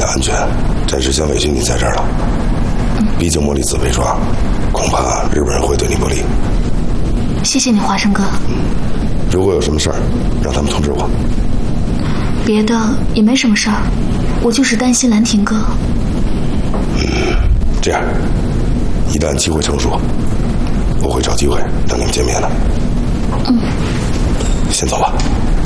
的安全，暂时先委屈你在这儿了。毕竟魔力子被抓，恐怕日本人会对你不利。 谢谢你，华生哥。 如果有什么事儿，让他们通知我。 别的也没什么事儿，我就是担心兰亭哥。 这样，一旦机会成熟，我会找机会等你们见面的。先走吧。